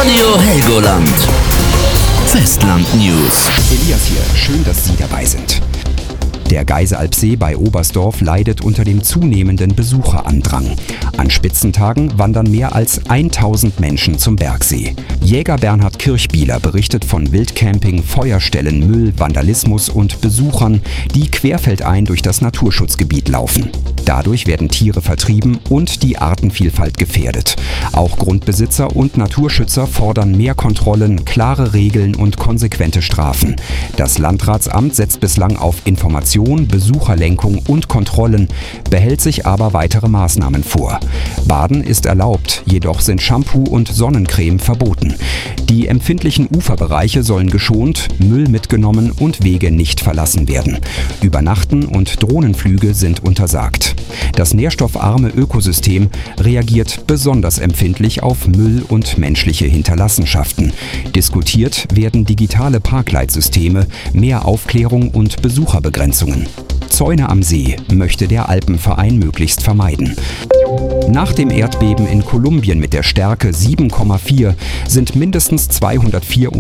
Radio Helgoland. Festland News. Elias hier, schön, dass Sie dabei sind. Der Geiselalpsee bei Oberstdorf leidet unter dem zunehmenden Besucherandrang. An Spitzentagen wandern mehr als 1000 Menschen zum Bergsee. Jäger Bernhard Kirchbieler berichtet von Wildcamping, Feuerstellen, Müll, Vandalismus und Besuchern, die querfeldein durch das Naturschutzgebiet laufen. Dadurch werden Tiere vertrieben und die Artenvielfalt gefährdet. Auch Grundbesitzer und Naturschützer fordern mehr Kontrollen, klare Regeln und konsequente Strafen. Das Landratsamt setzt bislang auf Information, Besucherlenkung und Kontrollen, behält sich aber weitere Maßnahmen vor. Baden ist erlaubt, jedoch sind Shampoo und Sonnencreme verboten. Die empfindlichen Uferbereiche sollen geschont, Müll mitgenommen und Wege nicht verlassen werden. Übernachten und Drohnenflüge sind untersagt. Das nährstoffarme Ökosystem reagiert besonders empfindlich auf Müll und menschliche Hinterlassenschaften. Diskutiert werden digitale Parkleitsysteme, mehr Aufklärung und Besucherbegrenzungen. Zäune am See möchte der Alpenverein möglichst vermeiden. Nach dem Erdbeben in Kolumbien mit der Stärke 7,4 sind mindestens 204